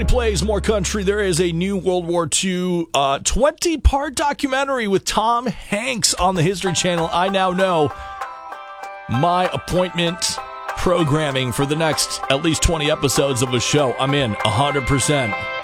Plays more country. There is a new World War II 20-part documentary with Tom Hanks on the History Channel. I now know my appointment programming for the next at least 20 episodes of a show. I'm in 100%.